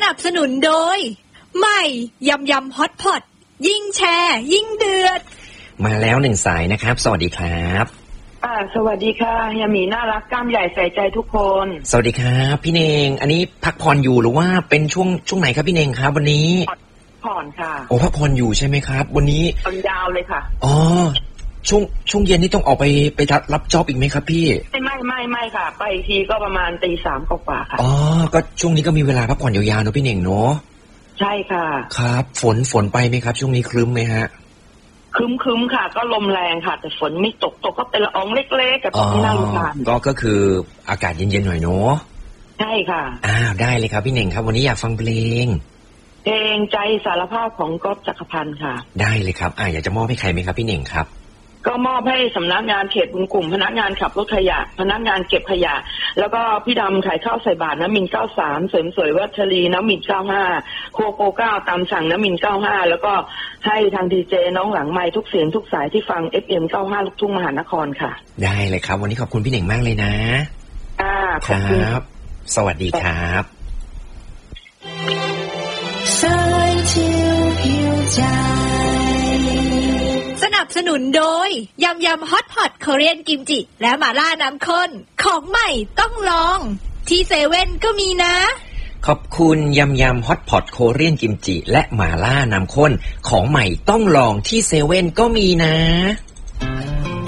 นับสนุนโดยใหม่ยำยำฮอตพอตยิ่งแชร์ยิ่งเดือดมาแล้วหนึ่งสายนะครับสวัสดีครับสวัสดีค่ะเฮียหมีน่ารักกล้ามใหญ่ใส่ใจทุกคนสวัสดีครับพี่เนงอันนี้พักผ่อนอยู่หรือว่าเป็นช่วงไหนครับพี่เนงครับวันนี้ผ่อนค่ะโอ้พักผ่อนอยู่ใช่ไหมครับวันนี้ยาวเลยค่ะอ๋อช่วงเย็นนี่ต้องออกไปรับจ็อบอีกไหมครับพี่ไม่ค่ะไปทีก็ประมาณ 3:00 กว่าค่ะอ๋อก็ช่วงนี้ก็มีเวลาพักผ่อนยาวๆเนอะพี่เน่งเนาะใช่ค่ะครับฝนไปไหมครับช่วงนี้ครึ้มไหมฮะครึ้มค่ะก็ลมแรงค่ะแต่ฝนไม่ตกก็เป็นละอองเล็กๆกับที่น่ารำคาญก็คืออากาศเย็นๆหน่อยเนาะใช่ค่ะได้เลยครับพี่เน่งครับวันนี้อยากฟังเพลงใจสารภาพของก๊อฟจักรพันธ์ค่ะได้เลยครับอยากจะมอบให้ใครไหมครับพี่เน่งครับก็มอบให้สำนักงานเขตบึงกลุ่มพนักงานขับรถขยะพนักงานเก็บขยะแล้วก็พี่ดำขายข้าวใส่บาตรน้ำมิน93เสริมสวยวัชรีน้ำมิน95โคโก9ตามสั่งน้ำมิน95แล้วก็ให้ทางดีเจน้องหลังไมค์ทุกเสียงทุกสายที่ฟัง FM 95ลูกทุ่งมหานครค่ะได้เลยครับวันนี้ขอบคุณพี่เน่งมากเลยนะครับสวัสดีครับสนับสนุนโดยยำยำฮอตพอตเกาหลีกิมจิและหม่าล่าน้ำข้นของใหม่ต้องลองที่เซเว่นก็มีนะขอบคุณยำยำฮอตพอตโคเรียนกิมจิและหม่าล่าน้ำข้นของใหม่ต้องลองที่เซเว่นก็มีนะ